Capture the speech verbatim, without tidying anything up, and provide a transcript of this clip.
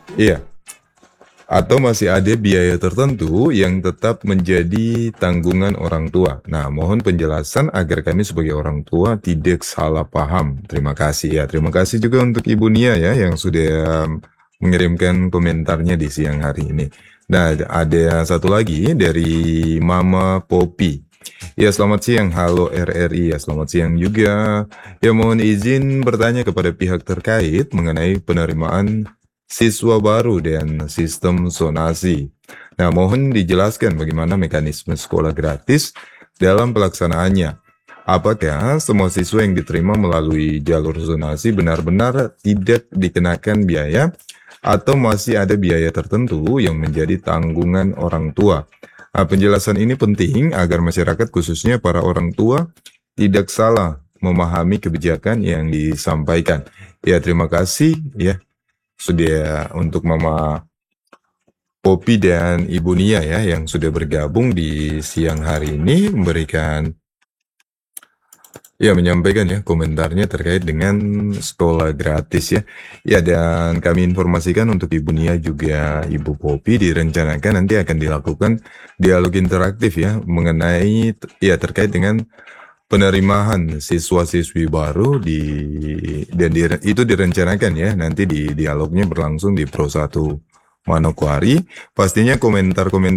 Iya. Atau masih ada biaya tertentu yang tetap menjadi tanggungan orang tua. Nah, mohon penjelasan agar kami sebagai orang tua tidak salah paham. Terima kasih ya. Terima kasih juga untuk Ibu Nia ya yang sudah mengirimkan komentarnya di siang hari ini. Nah, ada satu lagi dari Mama Popi. Ya, selamat siang. Halo R R I. Ya, selamat siang juga. Ya, mohon izin bertanya kepada pihak terkait mengenai penerimaan siswa baru dan sistem zonasi. Nah, mohon dijelaskan bagaimana mekanisme sekolah gratis dalam pelaksanaannya. Apakah semua siswa yang diterima melalui jalur zonasi benar-benar tidak dikenakan biaya atau masih ada biaya tertentu yang menjadi tanggungan orang tua? Nah, penjelasan ini penting agar masyarakat khususnya para orang tua tidak salah memahami kebijakan yang disampaikan. Ya, terima kasih ya sudah untuk Mama Popi dan Ibu Nia ya yang sudah bergabung di siang hari ini memberikan ya menyampaikan ya komentarnya terkait dengan sekolah gratis ya. Ya dan kami informasikan untuk Ibu Nia juga Ibu Popi direncanakan nanti akan dilakukan dialog interaktif ya mengenai ya terkait dengan penerimaan siswa-siswi baru di dan di, itu direncanakan ya nanti di dialognya berlangsung di Pro satu Manokwari. Pastinya komentar-komentar